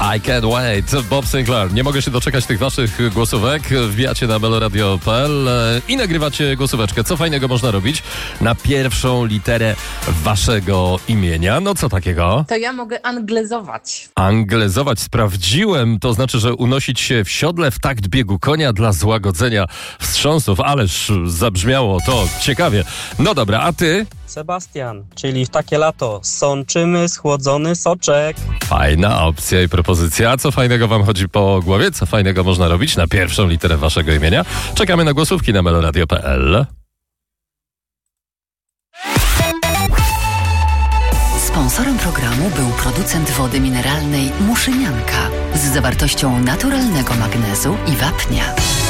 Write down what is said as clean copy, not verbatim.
I can't wait. Bob Sinclair. Nie mogę się doczekać tych waszych głosówek. Wbijacie na meloradio.pl i nagrywacie głosóweczkę. Co fajnego można robić na pierwszą literę waszego imienia? No co takiego? To ja mogę anglezować. Anglezować. Sprawdziłem. To znaczy, że unosić się w siodle w takt biegu konia dla złagodzenia wstrząsów. Ależ zabrzmiało to ciekawie. No dobra, a ty? Sebastian, czyli w takie lato sączymy schłodzony soczek. Fajna opcja i propozycja. Co fajnego wam chodzi po głowie? Co fajnego można robić na pierwszą literę waszego imienia? Czekamy na głosówki na meloradio.pl. Sponsorem programu był producent wody mineralnej Muszynianka z zawartością naturalnego magnezu i wapnia.